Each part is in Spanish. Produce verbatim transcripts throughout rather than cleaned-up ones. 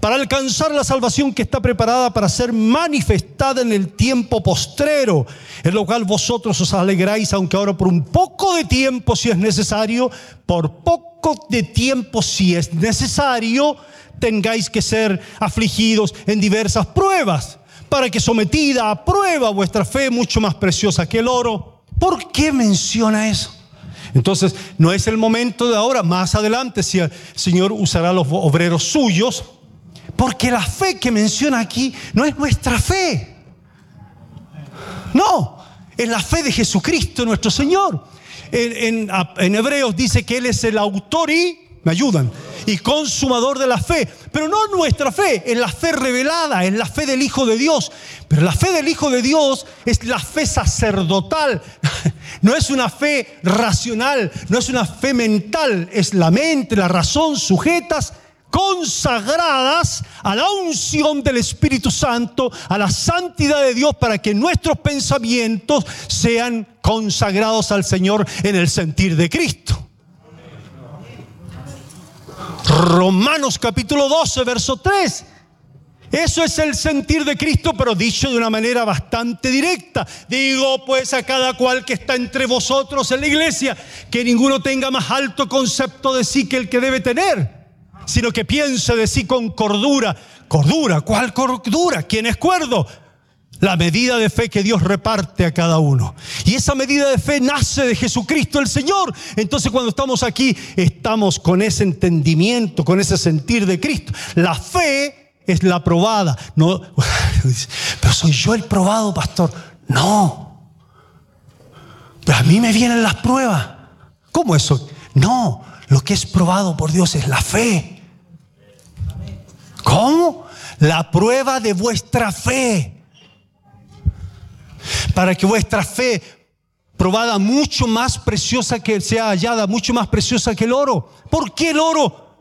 para alcanzar la salvación que está preparada para ser manifestada en el tiempo postrero, en lo cual vosotros os alegráis, aunque ahora por un poco de tiempo, si es necesario, por poco de tiempo, si es necesario, tengáis que ser afligidos en diversas pruebas, para que sometida a prueba vuestra fe, mucho más preciosa que el oro. ¿Por qué menciona eso? Entonces, no es el momento de ahora, más adelante, si el Señor usará los obreros suyos, porque la fe que menciona aquí no es nuestra fe. No, es la fe de Jesucristo nuestro Señor. En, en, en Hebreos dice que Él es el autor y, me ayudan, y consumador de la fe. Pero no nuestra fe, es la fe revelada, es la fe del Hijo de Dios. Pero la fe del Hijo de Dios es la fe sacerdotal. No es una fe racional, no es una fe mental. Es la mente, la razón sujetas, consagradas a la unción del Espíritu Santo, a la santidad de Dios, para que nuestros pensamientos sean consagrados al Señor en el sentir de Cristo. Romanos capítulo doce, verso tres. Eso es el sentir de Cristo, pero dicho de una manera bastante directa. Digo pues a cada cual que está entre vosotros en la iglesia, que ninguno tenga más alto concepto de sí que el que debe tener, sino que piense de sí con cordura. ¿Cordura? ¿Cuál cordura? ¿Quién es cuerdo? La medida de fe que Dios reparte a cada uno. Y esa medida de fe nace de Jesucristo el Señor. Entonces cuando estamos aquí, estamos con ese entendimiento, con ese sentir de Cristo. La fe es la probada. No, pero soy yo el probado, pastor. No. Pero a mí me vienen las pruebas. ¿Cómo eso? No. Lo que es probado por Dios es la fe. ¿Cómo? La prueba de vuestra fe. Para que vuestra fe, probada mucho más preciosa que sea hallada, mucho más preciosa que el oro. ¿Por qué el oro?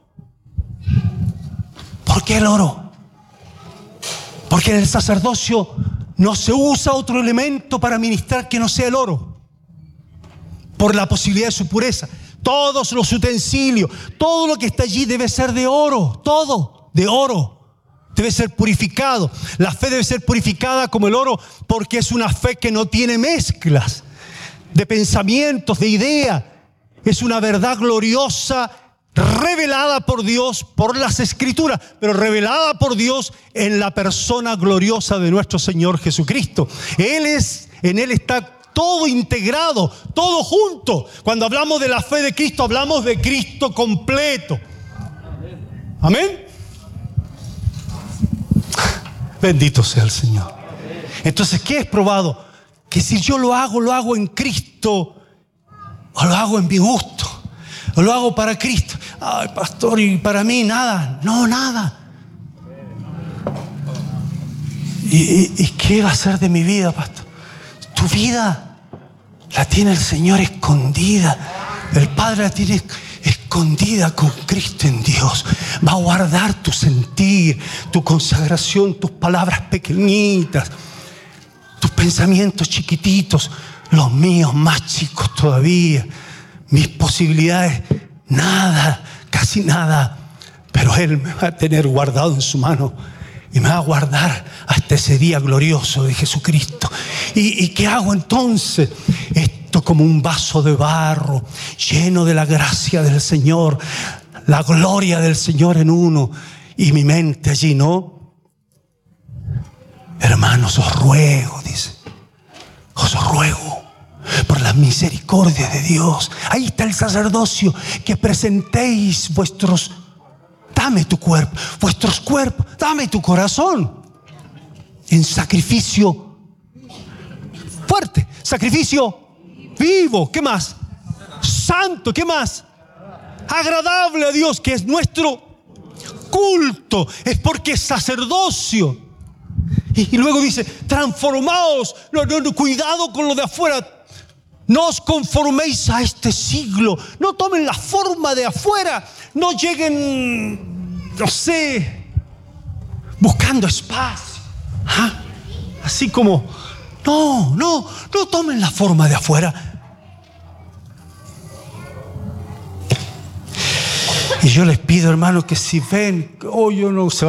¿Por qué el oro? Porque en el sacerdocio no se usa otro elemento para ministrar que no sea el oro, por la posibilidad de su pureza. Todos los utensilios, todo lo que está allí debe ser de oro, todo de oro. Debe ser purificado. La fe debe ser purificada como el oro, porque es una fe que no tiene mezclas de pensamientos, de ideas. Es una verdad gloriosa, revelada por Dios, por las Escrituras, pero revelada por Dios en la persona gloriosa de nuestro Señor Jesucristo. Él es, en Él está todo integrado, todo junto. Cuando hablamos de la fe de Cristo, hablamos de Cristo completo. Amén. Bendito sea el Señor. Entonces, ¿qué es probado? Que si yo lo hago, lo hago en Cristo, o lo hago en mi gusto, o lo hago para Cristo. Ay, pastor, y para mí nada. No, nada. ¿Y, y, y qué va a ser de mi vida, pastor? Tu vida la tiene el Señor escondida. El Padre la tiene escondida con Cristo en Dios. Va a guardar tu sentir, tu consagración, tus palabras pequeñitas, tus pensamientos chiquititos, los míos más chicos todavía, mis posibilidades, nada, casi nada. Pero Él me va a tener guardado en su mano y me va a guardar hasta ese día glorioso de Jesucristo. ¿Y, y qué hago entonces? Esto como un vaso de barro lleno de la gracia del Señor, la gloria del Señor en uno, y mi mente allí, ¿no? Hermanos, os ruego, dice, os ruego por la misericordia de Dios. Ahí está el sacerdocio, que presentéis vuestros, dame tu cuerpo, vuestros cuerpos, dame tu corazón en sacrificio fuerte, sacrificio vivo, ¿qué más? Santo, ¿qué más? Agradable a Dios, que es nuestro culto. Es porque es sacerdocio. Y, y luego dice, transformaos. No, no, no, cuidado con lo de afuera. No os conforméis a este siglo. No tomen la forma de afuera. No lleguen, no sé, buscando espacio. ¿Ah? Así como, no, no, no tomen la forma de afuera. Y yo les pido, hermanos, que si ven, oh, yo no se va